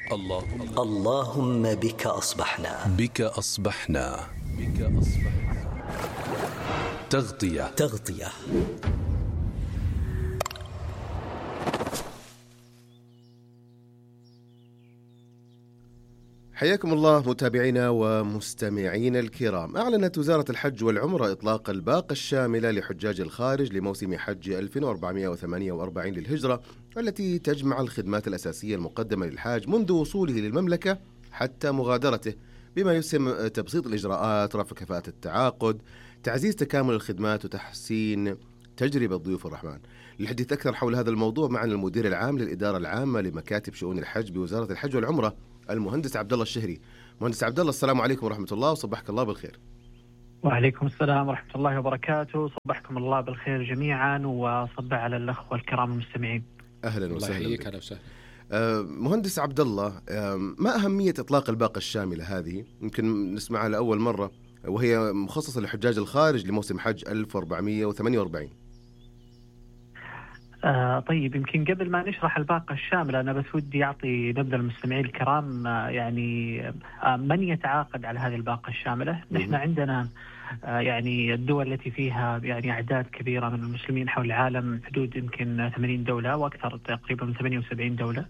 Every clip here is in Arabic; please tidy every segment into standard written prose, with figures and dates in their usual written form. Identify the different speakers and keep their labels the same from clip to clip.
Speaker 1: اللهم بك أصبحنا.
Speaker 2: بك أصبحنا. تغطية.
Speaker 3: حياكم الله متابعينا ومستمعينا الكرام. أعلنت وزارة الحج والعمرة إطلاق الباقة الشاملة لحجاج الخارج لموسم حج 1448 للهجرة، التي تجمع الخدمات الأساسية المقدمة للحاج منذ وصوله للمملكة حتى مغادرته، بما يسهم تبسيط الإجراءات، رفع كفاءة التعاقد، تعزيز تكامل الخدمات، وتحسين تجربة ضيوف الرحمن. للحديث أكثر حول هذا الموضوع معنا المدير العام للإدارة العامة لمكاتب شؤون الحج بوزارة الحج والعمرة، المهندس عبد الله الشهري. مهندس عبد الله، السلام عليكم ورحمة الله، وصبحك الله بالخير.
Speaker 4: وعليكم السلام ورحمة الله وبركاته، صبحكم الله بالخير جميعا، وصبح على الأخوة الكرام المستمعين.
Speaker 3: أهلا وسهلا بك.
Speaker 2: أهلا وسهلا.
Speaker 3: مهندس عبد الله، ما أهمية إطلاق الباقة الشاملة هذه؟ يمكن نسمعها لأول مرة، وهي مخصصة لحجاج الخارج لموسم حج 1448.
Speaker 4: طيب، يمكن قبل ما نشرح الباقة الشاملة أنا بس ودي أعطي نبذة للمستمعين الكرام من يتعاقد على هذه الباقة الشاملة. نحن عندنا يعني الدول التي فيها يعني أعداد كبيرة من المسلمين حول العالم، حدود يمكن 80 دولة وأكثر، تقريبا من 78 دولة.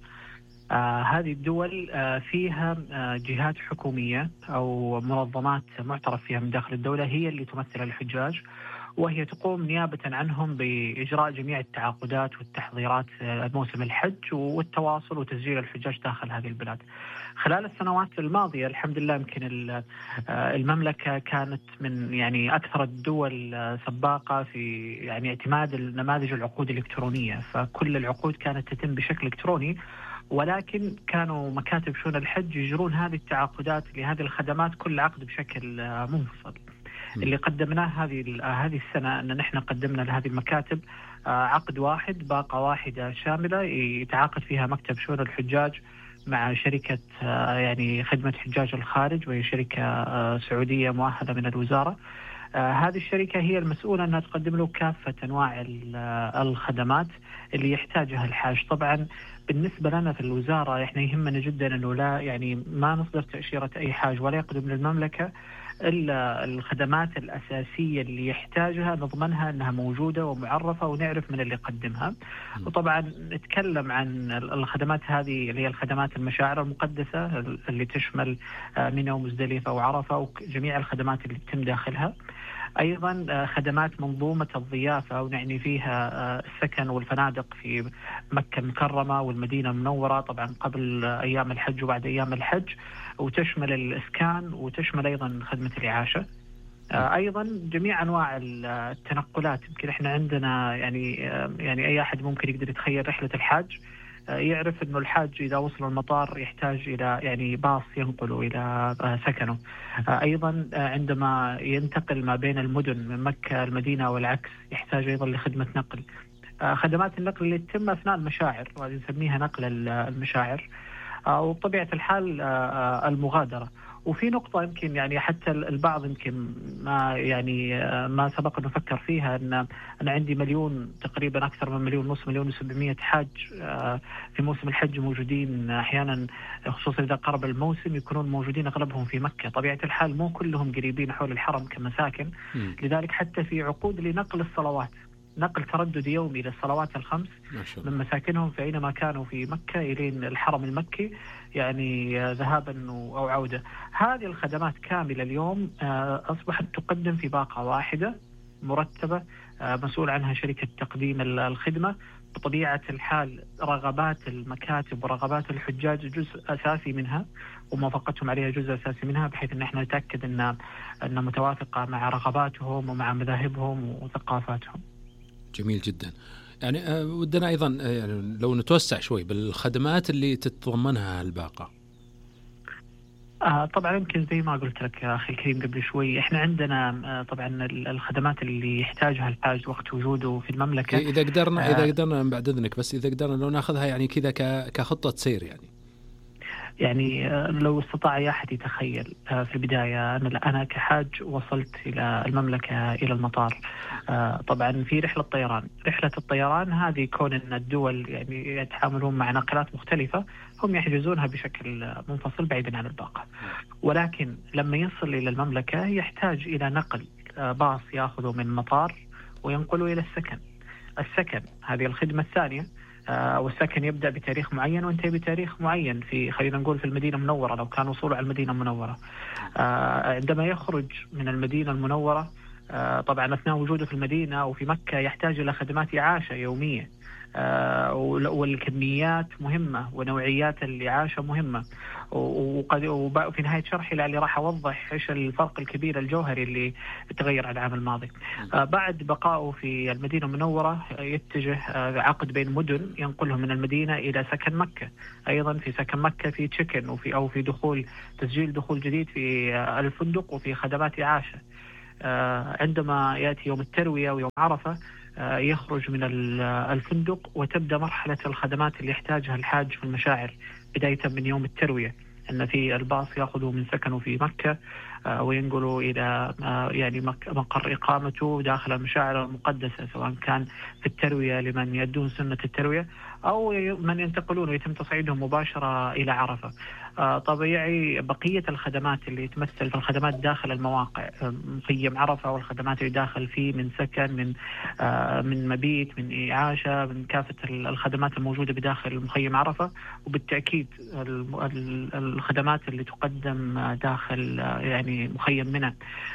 Speaker 4: هذه الدول فيها جهات حكومية أو منظمات معترف فيها من داخل الدولة هي اللي تمثل الحجاج، وهي تقوم نيابة عنهم بإجراء جميع التعاقدات والتحضيرات موسم الحج والتواصل وتسجيل الحجاج داخل هذه البلاد. خلال السنوات الماضية الحمد لله يمكن المملكة كانت من يعني أكثر الدول سباقة في يعني اعتماد النماذج العقود الإلكترونية، فكل العقود كانت تتم بشكل إلكتروني، ولكن كانوا مكاتب شؤون الحج يجرون هذه التعاقدات لهذه الخدمات كل عقد بشكل منفصل. اللي قدمناه هذه السنة أن نحن قدمنا لهذه المكاتب عقد واحد، باقة واحدة شاملة يتعاقد فيها مكتب شؤون الحجاج مع شركة يعني خدمة حجاج الخارج، وهي شركة سعودية مؤهلة من الوزارة. هذه الشركة هي المسؤولة أنها تقدم له كافة أنواع الخدمات اللي يحتاجها الحاج. طبعا بالنسبة لنا في الوزارة احنا يهمنا جدا أنه لا يعني ما نصدر تأشيرة أي حاج ولا يقدم للمملكة إلا الخدمات الأساسية اللي يحتاجها، نضمنها أنها موجودة ومعرفة ونعرف من اللي يقدمها. وطبعا نتكلم عن الخدمات هذه اللي هي الخدمات المشاعر المقدسة اللي تشمل منى ومزدلفة وعرفة وجميع الخدمات اللي تتم داخلها. أيضا خدمات منظومة الضيافة، ونعني فيها السكن والفنادق في مكة المكرمة والمدينة المنورة، طبعا قبل أيام الحج وبعد أيام الحج، وتشمل الإسكان وتشمل أيضا خدمة الإعاشة. أيضا جميع أنواع التنقلات. يمكن إحنا عندنا يعني أي أحد ممكن يقدر يتخيل رحلة الحاج، يعرف أنه الحاج إذا وصل المطار يحتاج إلى يعني باص ينقله إلى سكنه. أيضا عندما ينتقل ما بين المدن من مكة المدينة والعكس يحتاج أيضا لخدمة نقل. خدمات النقل اللي تتم أثناء المشاعر، وهذه نسميها نقل المشاعر، وبطبيعة الحال المغادرة. وفي نقطة يمكن يعني حتى البعض يمكن ما سبق أن نفكر فيها، أن أنا عندي مليون تقريبا، أكثر من 1,500,000 حاج في موسم الحج موجودين. أحيانا خصوصا إذا قرب الموسم يكونون موجودين أغلبهم في مكة. طبيعة الحال مو كلهم قريبين حول الحرم كمساكن، لذلك حتى في عقود لنقل الصلوات، نقل تردد يومي للصلوات الخمس من مساكنهم في أينما كانوا في مكة إلى الحرم المكي، يعني ذهابا أو عودة. هذه الخدمات كاملة اليوم أصبحت تقدم في باقة واحدة مرتبة مسؤول عنها شركة تقديم الخدمة. بطبيعة الحال رغبات المكاتب ورغبات الحجاج جزء أساسي منها، وموافقتهم عليها جزء أساسي منها، بحيث أن احنا نتأكد أن متوافقة مع رغباتهم ومع مذاهبهم وثقافاتهم.
Speaker 2: جميل جدا. يعني ودنا أيضا يعني لو نتوسع شوي بالخدمات اللي تتضمنها الباقة.
Speaker 4: طبعا يمكن زي ما قلت لك أخي الكريم قبل شوي، احنا عندنا طبعا الخدمات اللي يحتاجها الحاج وقت وجوده في المملكة.
Speaker 2: إذا قدرنا بعد إذنك، بس إذا قدرنا لو ناخذها يعني كذا كخطة سير يعني.
Speaker 4: يعني لو استطاع أي أحد يتخيل في البداية أنا كحاج وصلت إلى المملكة إلى المطار، طبعا في رحلة الطيران هذه كون أن الدول يعني يتعاملون مع ناقلات مختلفة هم يحجزونها بشكل منفصل بعيدا عن الباقة، ولكن لما يصل إلى المملكة يحتاج إلى نقل باص يأخذه من المطار وينقله إلى السكن هذه الخدمة الثانية. والسكن يبدأ بتاريخ معين وينتهي بتاريخ معين في خلينا نقول في المدينة المنورة لو كان وصوله على المدينة المنورة. عندما يخرج من المدينة المنورة طبعا أثناء وجوده في المدينة وفي مكة يحتاج إلى خدمات إعاشة يومية، والكميات مهمة ونوعيات الإعاشة مهمة. وفي نهاية شرحي اللي راح أوضح إيش الفرق الكبير الجوهري اللي تغير على العام الماضي. بعد بقائه في المدينة المنورة يتجه عقد بين مدن ينقلهم من المدينة إلى سكن مكة. أيضا في سكن مكة في تشيكن أو في تسجيل دخول جديد في الفندق وفي خدمات إعاشة. عندما يأتي يوم التروية ويوم عرفة يخرج من الفندق وتبدأ مرحلة الخدمات اللي يحتاجها الحاج في المشاعر بداية من يوم التروية، أن في الباص يأخذه من سكنه في مكة وينقله إلى يعني مقر إقامته داخل المشاعر المقدسة، سواء كان في التروية لمن يدون سنة التروية أو من ينتقلون ويتم تصعيدهم مباشرة إلى عرفة. طبيعي بقية الخدمات اللي تمثل في الخدمات داخل المواقع، مخيم عرفة والخدمات اللي داخل فيه من سكن من مبيت من إعاشة من كافة الخدمات الموجودة بداخل مخيم عرفة، وبالتأكيد الخدمات اللي تقدم داخل يعني مخيم منى.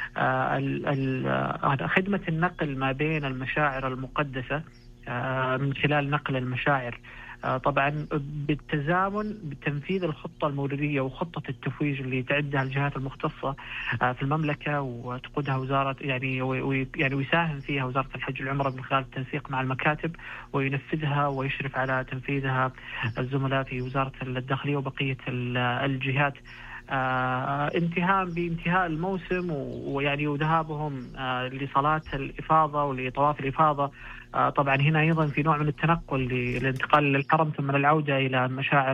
Speaker 4: خدمة النقل ما بين المشاعر المقدسة من خلال نقل المشاعر طبعا بالتزامن بتنفيذ الخطة المولدية وخطة التفويج اللي تعدها الجهات المختصة في المملكة وتقودها وزارة يعني ويساهم فيها وزارة الحج والعمرة من خلال التنسيق مع المكاتب وينفذها ويشرف على تنفيذها الزملاء في وزارة الداخلية وبقية الجهات. بانتهاء الموسم ويعني وذهابهم لصلاة الإفاضة ولطواف الإفاضة. طبعا هنا أيضا في نوع من التنقل للانتقال للحرم ثم العودة إلى المشاعر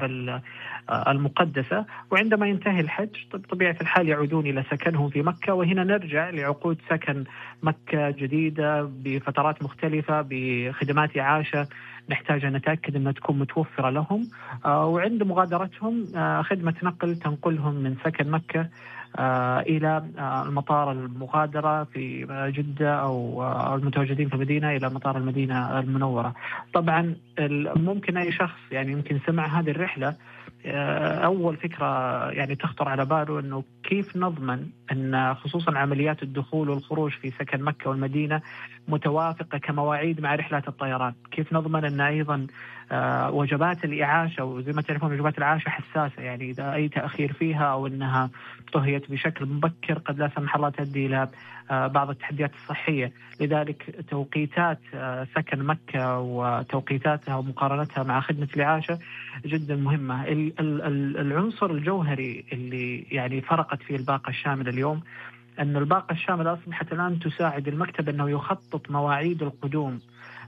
Speaker 4: المقدسة، وعندما ينتهي الحج طبيعة الحال يعودون إلى سكنهم في مكة، وهنا نرجع لعقود سكن مكة جديدة بفترات مختلفة بخدمات إعاشة نحتاج أن نتأكد أنها تكون متوفرة لهم، وعند مغادرتهم خدمة نقل تنقلهم من سكن مكة إلى المطار المغادرة في جدة أو المتواجدين في المدينة إلى مطار المدينة المنورة. طبعا ممكن أي شخص يعني يمكن سمع هذه الرحلة أول فكرة يعني تخطر على باله أنه كيف نضمن أن خصوصا عمليات الدخول والخروج في سكن مكة والمدينة متوافقة كمواعيد مع رحلات الطيران، كيف نضمن أن أيضا وجبات الإعاشة وزي ما تعرفون وجبات الإعاشة حساسة، يعني إذا أي تأخير فيها أو أنها طهيت بشكل مبكر قد لا سمح الله تؤدي إلى بعض التحديات الصحية. لذلك توقيتات سكن مكة وتوقيتاتها ومقارنتها مع خدمة الإعاشة جدا مهمة. العنصر الجوهري اللي يعني فرقت فيه الباقة الشاملة اليوم أن الباقة الشاملة أصبحت الآن تساعد المكتب أنه يخطط مواعيد القدوم،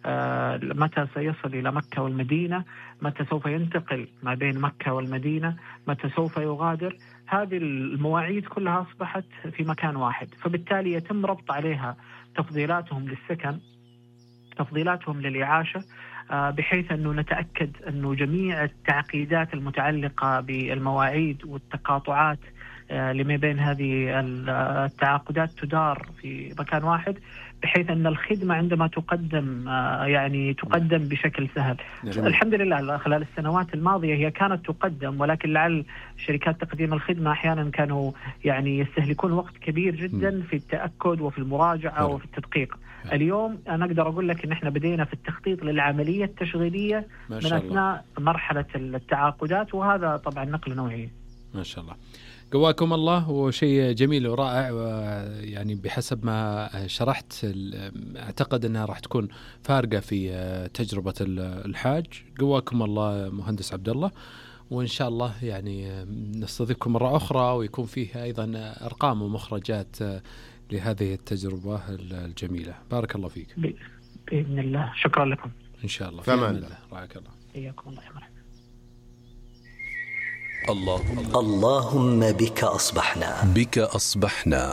Speaker 4: متى سيصل إلى مكة والمدينة، متى سوف ينتقل ما بين مكة والمدينة، متى سوف يغادر. هذه المواعيد كلها أصبحت في مكان واحد، فبالتالي يتم ربط عليها تفضيلاتهم للسكن تفضيلاتهم للإعاشة، بحيث أنه نتأكد أنه جميع التعقيدات المتعلقة بالمواعيد والتقاطعات لما بين هذه التعاقدات تدار في مكان واحد، بحيث أن الخدمة عندما تقدم يعني تقدم بشكل سهل. جميل. الحمد لله خلال السنوات الماضية هي كانت تقدم، ولكن لعل شركات تقديم الخدمة أحيانا كانوا يعني يستهلكون وقت كبير جدا في التأكد وفي المراجعة وفي التدقيق. اليوم أنا أقدر أقول لك إن إحنا بدينا في التخطيط للعملية التشغيلية من أثناء مرحلة التعاقدات، وهذا طبعا نقل نوعي.
Speaker 2: ما شاء الله، قواكم الله، وشيء جميل ورائع. يعني بحسب ما شرحت أعتقد أنها راح تكون فارقة في تجربة الحاج. قواكم الله مهندس عبد الله، وإن شاء الله يعني نستضيفكم مرة أخرى ويكون فيه أيضا أرقام ومخرجات لهذه التجربة الجميلة. بارك الله فيك.
Speaker 4: بإذن الله، شكرا لكم.
Speaker 2: إن شاء الله.
Speaker 3: فمان
Speaker 2: الله. رعاك الله.
Speaker 4: إياكم الله يا مرحبا.
Speaker 1: اللهم بك أصبحنا.
Speaker 5: بك أصبحنا.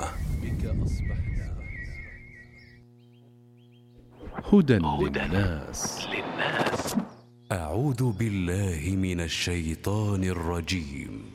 Speaker 2: هدى للناس.
Speaker 6: أعوذ بالله من الشيطان الرجيم.